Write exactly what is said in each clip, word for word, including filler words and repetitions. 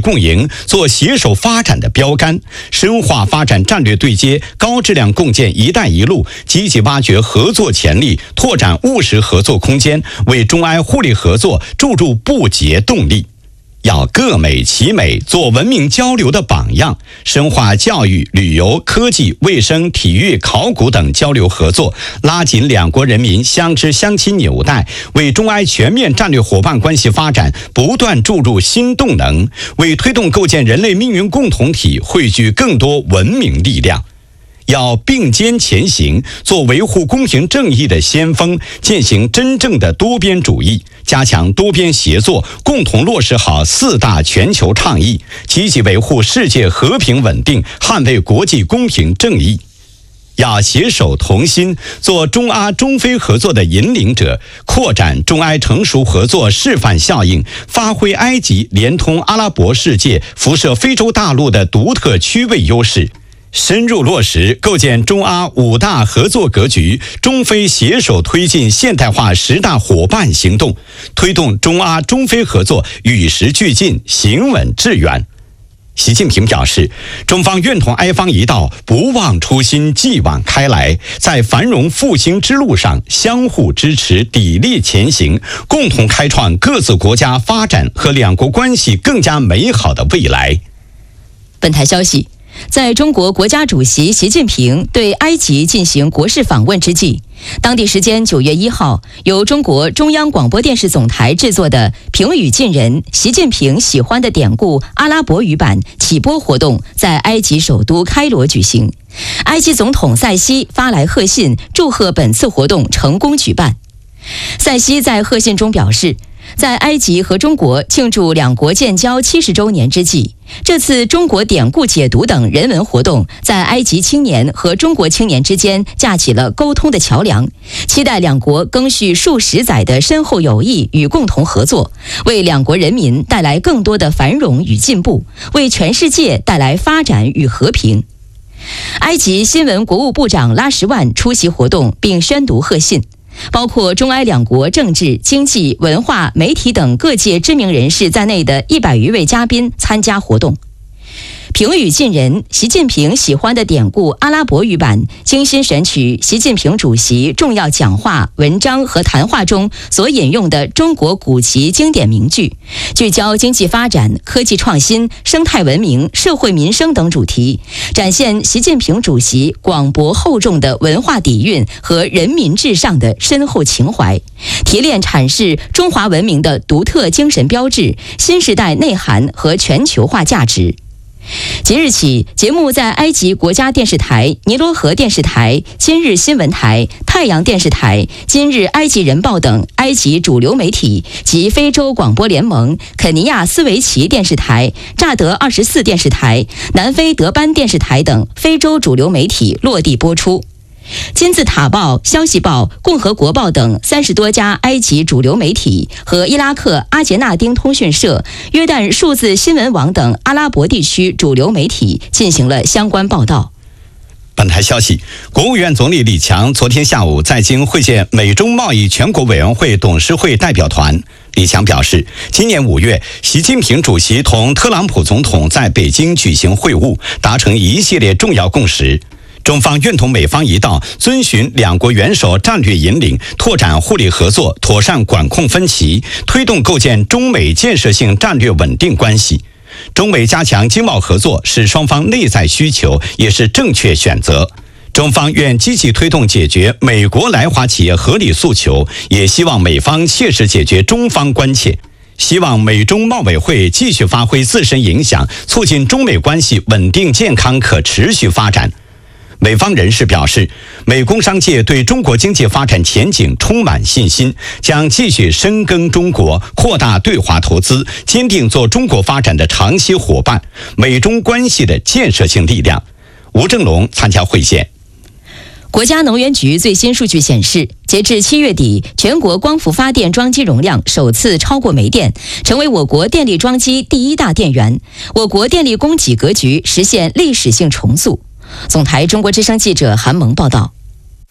共赢、做携手发展的标杆，深化发展战略对接，高质量共建“一带一路”，积极挖掘合作潜力，拓展务实合作空间，为中埃互利合作注入不竭动力。要各美其美，做文明交流的榜样，深化教育、旅游、科技、卫生、体育、考古等交流合作，拉紧两国人民相知相亲纽带，为中埃全面战略伙伴关系发展不断注入新动能，为推动构建人类命运共同体汇聚更多文明力量。要并肩前行，做维护公平正义的先锋，践行真正的多边主义，加强多边协作，共同落实好四大全球倡议，积极维护世界和平稳定，捍卫国际公平正义。要携手同心，做中阿中非合作的引领者，扩展中埃成熟合作示范效应，发挥埃及连通阿拉伯世界、辐射非洲大陆的独特区位优势，深入落实构建中阿五大合作格局，中非携手推进现代化十大伙伴行动，推动中阿中非合作与时俱进，行稳致远。习近平表示，中方愿同埃方一道，不忘初心，继往开来，在繁荣复兴之路上相互支持，砥砺前行，共同开创各自国家发展和两国关系更加美好的未来。 本台消息，在中国国家主席习近平对埃及进行国事访问之际，当地时间九月一号，由中国中央广播电视总台制作的平语近人习近平喜欢的典故阿拉伯语版启播活动在埃及首都开罗举行。埃及总统塞西发来贺信，祝贺本次活动成功举办。塞西在贺信中表示，在埃及和中国庆祝两国建交七十周年之际，这次中国典故解读等人文活动在埃及青年和中国青年之间架起了沟通的桥梁，期待两国更续数十载的深厚友谊与共同合作，为两国人民带来更多的繁荣与进步，为全世界带来发展与和平。埃及新闻国务部长拉什万出席活动并宣读贺信，包括中埃两国政治、经济、文化、媒体等各界知名人士在内的一百余位嘉宾参加活动。平语近人习近平喜欢的典故阿拉伯语版精心选取习近平主席重要讲话、文章和谈话中所引用的中国古籍经典名句，聚焦经济发展、科技创新、生态文明、社会民生等主题，展现习近平主席广博厚重的文化底蕴和人民至上的深厚情怀，提炼阐释中华文明的独特精神标志、新时代内涵和全球化价值。即日起，节目在埃及国家电视台、尼罗河电视台、今日新闻台、太阳电视台、今日埃及人报等埃及主流媒体及非洲广播联盟、肯尼亚斯维奇电视台、乍得二十四电视台、南非德班电视台等非洲主流媒体落地播出。金字塔报、消息报、共和国报等三十多家埃及主流媒体和伊拉克阿杰纳丁通讯社、约旦数字新闻网等阿拉伯地区主流媒体进行了相关报道。 本台消息，国务院总理李强昨天下午在京会见美中贸易全国委员会董事会代表团。李强表示，今年五月，习近平主席同特朗普总统在北京举行会晤，达成一系列重要共识。中方愿同美方一道，遵循两国元首战略引领，拓展互利合作，妥善管控分歧，推动构建中美建设性战略稳定关系。中美加强经贸合作是双方内在需求，也是正确选择。中方愿积极推动解决美国来华企业合理诉求，也希望美方切实解决中方关切。希望美中贸委会继续发挥自身影响，促进中美关系稳定、健康、可持续发展。美方人士表示，美工商界对中国经济发展前景充满信心，将继续深耕中国，扩大对华投资，坚定做中国发展的长期伙伴，美中关系的建设性力量。吴正龙参加会见。 国家能源局最新数据显示，截至七月底，全国光伏发电装机容量首次超过煤电，成为我国电力装机第一大电源。我国电力供给格局实现历史性重塑。总台中国之声记者韩萌报道。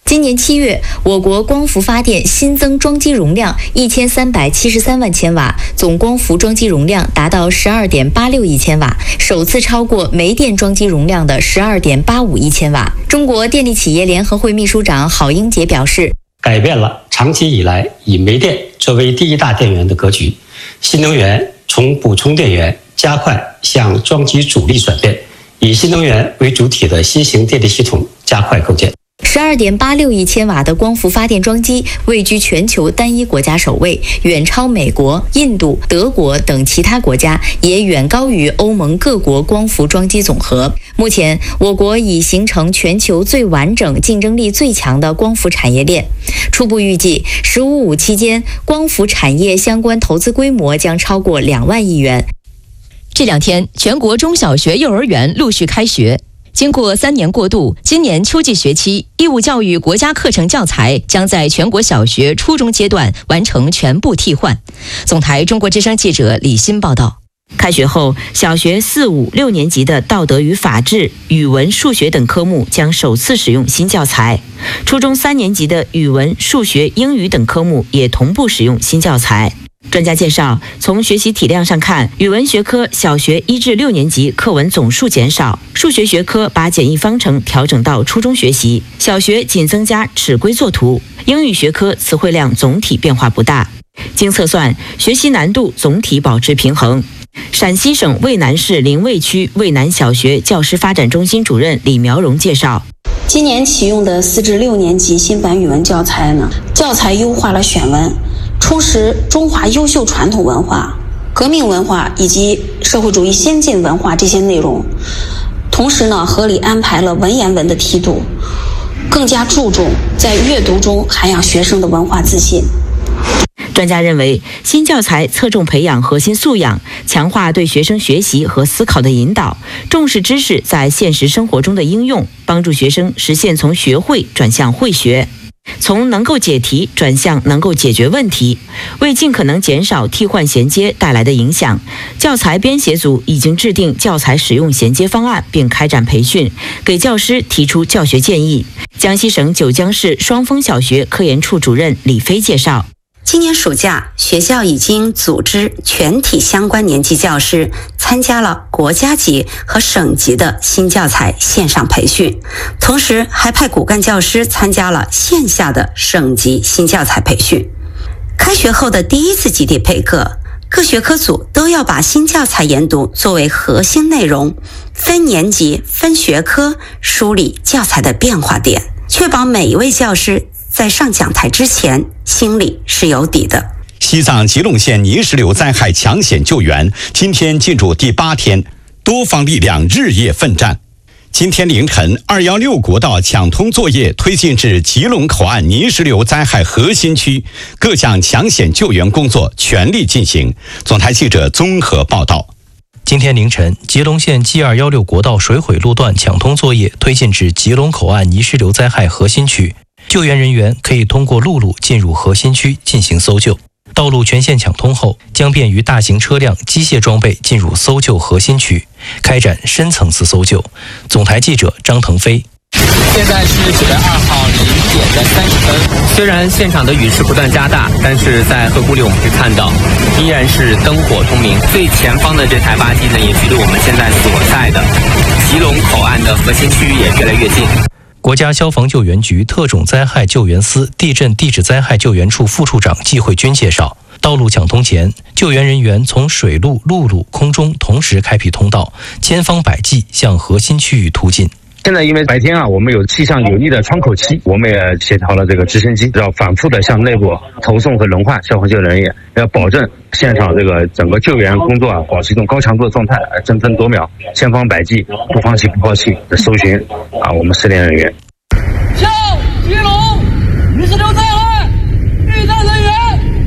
今年七月，我国光伏发电新增装机容量一千三百七十三万千瓦，总光伏装机容量达到十二点八六亿千瓦，首次超过煤电装机容量的十二点八五亿千瓦。中国电力企业联合会秘书长郝英杰表示， 改变了长期以来以煤电作为第一大电源的格局，新能源从补充电源加快向装机主力转变，以新能源为主体的新型电力系统加快构建。 十二点八六亿千瓦的光伏发电装机位居全球单一国家首位，远超美国、印度、德国等其他国家，也远高于欧盟各国光伏装机总和。目前，我国已形成全球最完整、竞争力最强的光伏产业链。初步预计，“十五五”期间，光伏产业相关投资规模将超过两万亿元。 这两天，全国中小学、幼儿园陆续开学。经过三年过渡，今年秋季学期，义务教育国家课程教材将在全国小学、初中阶段完成全部替换。总台中国之声记者李欣报道。 开学后，小学四五六年级的道德与法治、语文、数学等科目将首次使用新教材；初中三年级的语文、数学、英语等科目也同步使用新教材。专家介绍，从学习体量上看，语文学科小学一至六年级课文总数减少，数学学科把简易方程调整到初中学习，小学仅增加尺规作图；英语学科词汇量总体变化不大。经测算，学习难度总体保持平衡。陕西省渭南市临渭区渭南小学教师发展中心主任李苗荣介绍， 今年启用的四至六年级新版语文教材呢，教材优化了选文，充实中华优秀传统文化、革命文化以及社会主义先进文化这些内容，同时呢，合理安排了文言文的梯度，更加注重在阅读中涵养学生的文化自信。 专家认为，新教材侧重培养核心素养，强化对学生学习和思考的引导，重视知识在现实生活中的应用，帮助学生实现从学会转向会学，从能够解题转向能够解决问题。为尽可能减少替换衔接带来的影响，教材编写组已经制定教材使用衔接方案，并开展培训，给教师提出教学建议。江西省九江市双峰小学科研处主任李飞介绍， 今年暑假，学校已经组织全体相关年级教师参加了国家级和省级的新教材线上培训，同时还派骨干教师参加了线下的省级新教材培训。开学后的第一次集体备课，各学科组都要把新教材研读作为核心内容，分年级、分学科梳理教材的变化点，确保每一位教师在上讲台之前心里是有底的。 西藏吉隆县泥石流灾害抢险救援今天进入第八天，多方力量日夜奋战。今天凌晨，二一六国道抢通作业推进至吉隆口岸泥石流灾害核心区，各项抢险救援工作全力进行。总台记者综合报道。 今天凌晨，吉隆县 G 二一六国道水毁路段抢通作业推进至吉隆口岸泥石流灾害核心区，救援人员可以通过陆路进入核心区进行搜救。道路全线抢通后，将便于大型车辆、机械装备进入搜救核心区，开展深层次搜救。总台记者张腾飞。 现在是九月二号零点的三十分，虽然现场的雨势不断加大，但是在河谷里我们可以看到，依然是灯火通明。最前方的这台巴机呢，也距离我们现在所在的吉隆口岸的核心区域也越来越近。 国家消防救援局特种灾害救援司地震地质灾害救援处副处长季慧军介绍，道路抢通前，救援人员从水路、陆路、空中同时开辟通道，千方百计向核心区域突进。 现在因为白天啊，我们有气象有利的窗口期，我们也协调了这个直升机，要反复的向内部投送和轮换消防救援人员，要保证现场这个整个救援工作啊，保持一种高强度的状态，争分夺秒，千方百计，不放弃不抛弃的搜寻啊，我们失联人员。 向吉隆泥石流灾害遇难人员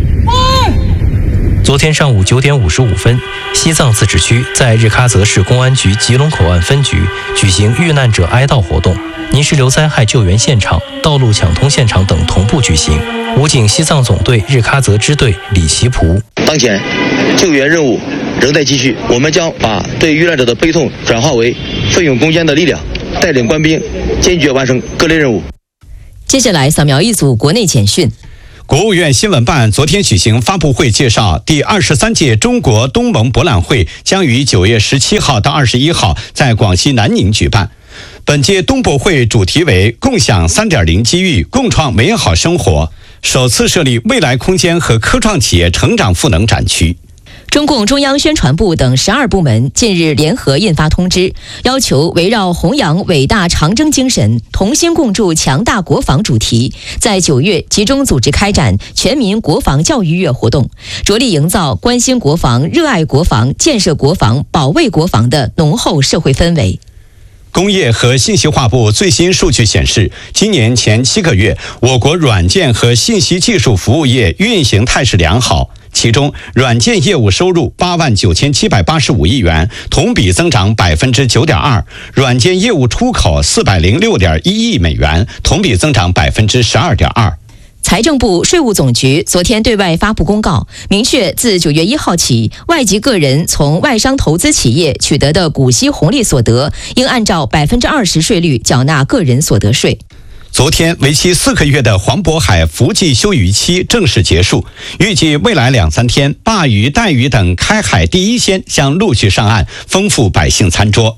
昨天上午九点五十五分，西藏自治区在日喀则市公安局吉隆口岸分局举行遇难者哀悼活动，泥石流灾害救援现场、道路抢通现场等同步举行。武警西藏总队日喀则支队李习普： 当前救援任务仍在继续，我们将把对遇难者的悲痛转化为奋勇攻坚的力量，带领官兵坚决完成各类任务。 接下来扫描一组国内简讯。 国务院新闻办昨天举行发布会，介绍第二十三届中国东盟博览会将于九月十七号到二十一号在广西南宁举办。本届东博会主题为共享 三点零 机遇，共创美好生活，首次设立未来空间和科创企业成长赋能展区。 中共中央宣传部等十二部门近日联合印发通知，要求围绕弘扬伟大长征精神、同心共筑强大国防主题，在九月集中组织开展全民国防教育月活动，着力营造关心国防、热爱国防、建设国防、保卫国防的浓厚社会氛围。 工业和信息化部最新数据显示，今年前七个月，我国软件和信息技术服务业运行态势良好。其中，软件业务收入八万九千七百八十五亿元，同比增长百分之九点二；软件业务出口四百零六点一亿美元，同比增长百分之十二点二。 财政部、税务总局昨天对外发布公告，明确自九月一号起，外籍个人从外商投资企业取得的股息红利所得，应按照百分之二十税率缴纳个人所得税。 昨天，为期四个月的黄渤海伏季休渔期正式结束，预计未来两三天，鲅鱼、带鱼等开海第一鲜将陆续上岸，丰富百姓餐桌。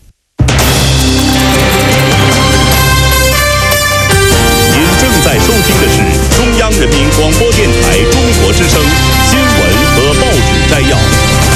您正在收听的是中央人民广播电台中国之声新闻和报纸摘要。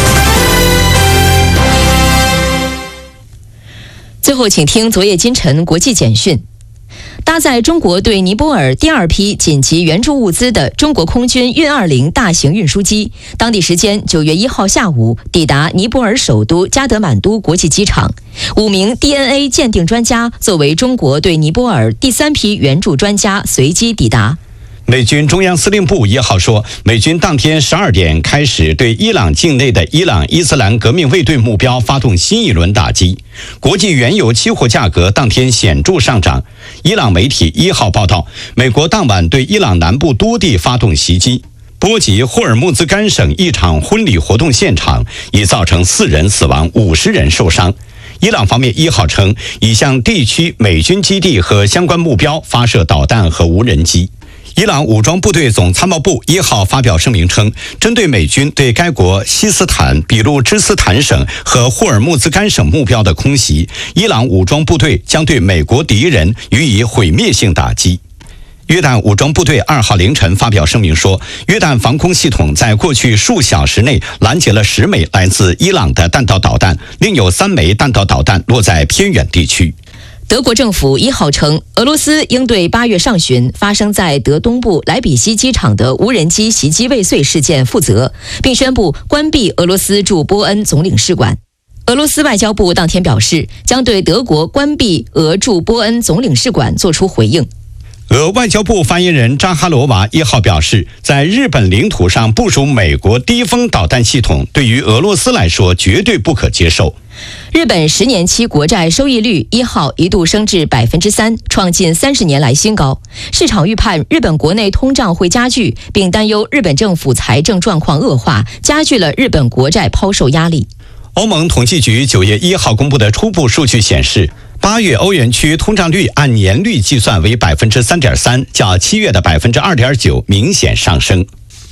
最后，请听昨夜今晨国际简讯。搭载中国对尼泊尔第二批紧急援助物资的中国空军运二零大型运输机，当地时间九月一号下午抵达尼泊尔首都加德满都国际机场。五名 D N A 鉴定专家作为中国对尼泊尔第三批援助专家随机抵达。 美军中央司令部一号说，美军当天十二点开始对伊朗境内的伊朗伊斯兰革命卫队目标发动新一轮打击。国际原油期货价格当天显著上涨。伊朗媒体一号报道，美国当晚对伊朗南部多地发动袭击，波及霍尔木兹干省一场婚礼活动现场，已造成四人死亡、五十人受伤。伊朗方面一号称，已向地区美军基地和相关目标发射导弹和无人机。伊朗武装部队总参谋部一号发表声明称，针对美军对该国西斯坦、比路支斯坦省和霍尔木兹干省目标的空袭，伊朗武装部队将对美国敌人予以毁灭性打击。约旦武装部队二号凌晨发表声明说，约旦防空系统在过去数小时内拦截了十枚来自伊朗的弹道导弹，另有三枚弹道导弹落在偏远地区。 德国政府一号称，俄罗斯应对八月上旬发生在德东部莱比锡机场的无人机袭击未遂事件负责，并宣布关闭俄罗斯驻波恩总领事馆。俄罗斯外交部当天表示，将对德国关闭俄驻波恩总领事馆作出回应。 俄外交部发言人扎哈罗娃一号表示，在日本领土上部署美国低风导弹系统，对于俄罗斯来说绝对不可接受。 日本十年期国债收益率一号一度升至百分之三，创近三十年来新高。市场预判日本国内通胀会加剧，并担忧日本政府财政状况恶化，加剧了日本国债抛售压力。 欧盟统计局九月一号公布的初步数据显示，八月欧元区通胀率按年率计算为百分之三点三，较七月的百分之二点九明显上升。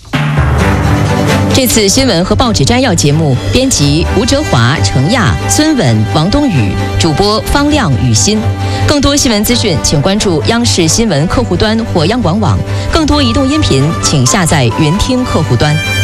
这次新闻和报纸摘要节目，编辑吴哲华、程亚、孙稳、王冬雨，主播方亮、雨欣。更多新闻资讯，请关注央视新闻客户端或央广网。更多移动音频，请下载云听客户端。